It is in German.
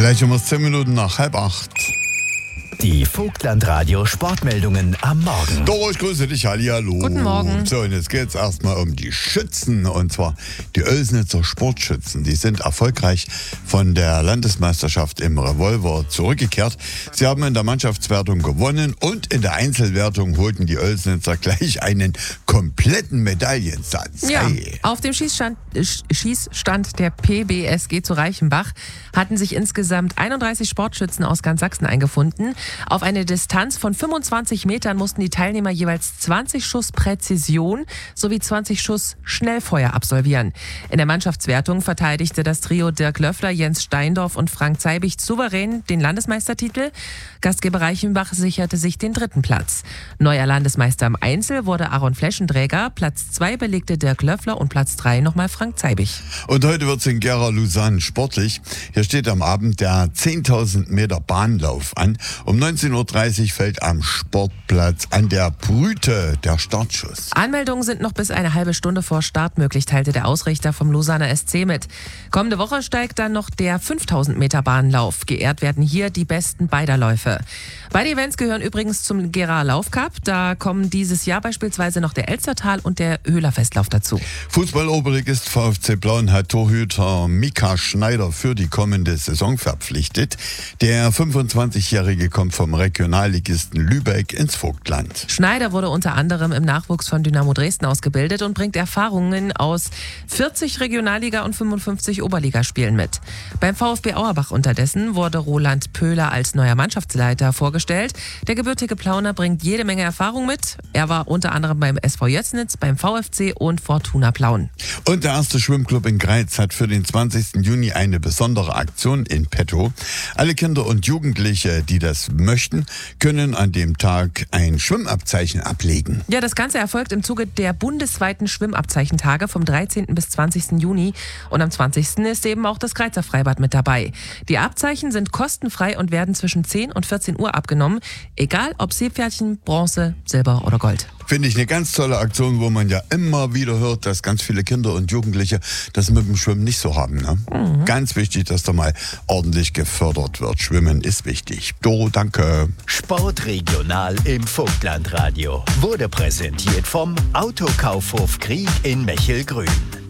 Gleich um 10 Minuten nach 7:30. Die Vogtland-Radio Sportmeldungen am Morgen. Doro, ich grüße dich, hallihallo. Guten Morgen. So, und jetzt geht es erstmal um die Schützen, und zwar die Oelsnitzer Sportschützen. Die sind erfolgreich von der Landesmeisterschaft im Revolver zurückgekehrt. Sie haben in der Mannschaftswertung gewonnen und in der Einzelwertung holten die Oelsnitzer gleich einen kompletten Medaillensatz. Ja, Hey. auf dem Schießstand der PBSG zu Reichenbach hatten sich insgesamt 31 Sportschützen aus ganz Sachsen eingefunden. Auf eine Distanz von 25 Metern mussten die Teilnehmer jeweils 20 Schuss Präzision sowie 20 Schuss Schnellfeuer absolvieren. In der Mannschaftswertung verteidigte das Trio Dirk Löffler, Jens Steindorf und Frank Zeibicht souverän den Landesmeistertitel. Gastgeber Reichenbach sicherte sich den 3. Platz. Neuer Landesmeister im Einzel wurde Aaron Fleschenträger. Platz 2 belegte Dirk Löffler und Platz 3 nochmal Frank Zeibicht. Und heute wird es in Gera-Lausanne sportlich. Hier steht am Abend der 10.000 Meter Bahnlauf an. Um 19.30 Uhr fällt am Sportplatz an der Brüte der Startschuss. Anmeldungen sind noch bis eine halbe Stunde vor Start möglich, teilte der Ausrichter vom Lausanner SC mit. Kommende Woche steigt dann noch der 5.000 Meter Bahnlauf. Geehrt werden hier die Besten beider Läufe. Beide Events gehören übrigens zum Gera Laufcup. Da kommen dieses Jahr beispielsweise noch der Elstertal und der Höhler-Festlauf dazu. Fußball-Oberligist VfC Plauen hat Torhüter Mika Schneider für die kommende Saison verpflichtet. Der 25-Jährige kommt vom Regionalligisten Lübeck ins Vogtland. Schneider wurde unter anderem im Nachwuchs von Dynamo Dresden ausgebildet und bringt Erfahrungen aus 40 Regionalliga- und 55 Oberligaspielen mit. Beim VfB Auerbach unterdessen wurde Roland Pöhler als neuer Mannschaftsleiter vorgestellt. Der gebürtige Plauner bringt jede Menge Erfahrung mit. Er war unter anderem beim SV Jötznitz, beim VfC und Fortuna Plauen. Und der erste Schwimmclub in Greiz hat für den 20. Juni eine besondere Aktion in petto. Alle Kinder und Jugendliche, die das möchten, können an dem Tag ein Schwimmabzeichen ablegen. Ja, das Ganze erfolgt im Zuge der bundesweiten Schwimmabzeichentage vom 13. bis 20. Juni. Und am 20. ist eben auch das Greizer Freibad mit dabei. Die Abzeichen sind kostenfrei und werden zwischen 10 und 14 Uhr abgenommen. Egal ob Seepferdchen, Bronze, Silber oder Gold. Finde ich eine ganz tolle Aktion, wo man ja immer wieder hört, dass ganz viele Kinder und Jugendliche das mit dem Schwimmen nicht so haben. Ne? Ganz wichtig, dass da mal ordentlich gefördert wird. Schwimmen ist wichtig. Doro, danke. Sportregional im Vogtlandradio wurde präsentiert vom Autokaufhof Krieg in Mechelgrün.